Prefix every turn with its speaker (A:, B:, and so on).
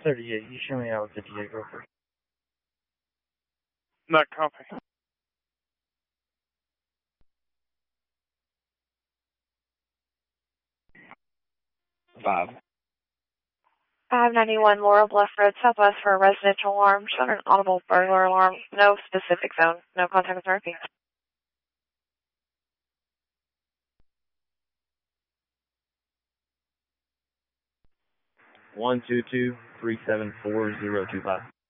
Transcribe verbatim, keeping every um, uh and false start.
A: thirty-eight, you show me out with fifty-eight, go first.
B: Not copy.
C: Five.
D: five ninety-one Laurel Bluff Road, Southwest for a residential alarm. Showing an audible burglar alarm. No specific zone. No contact with Murphy.
A: one two two, three seven four, zero two five.